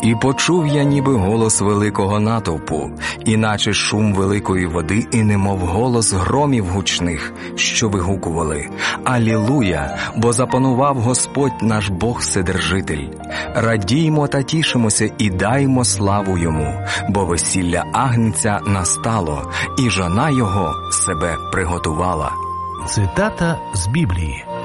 І почув я ніби голос великого натовпу, іначе шум великої води, і немов голос громів гучних, що вигукували: «Алілуя! Бо запанував Господь наш Бог Вседержитель! Радіймо та тішимося і даймо славу Йому, бо весілля Агнця настало, і жона Його себе приготувала». Цитата з Біблії.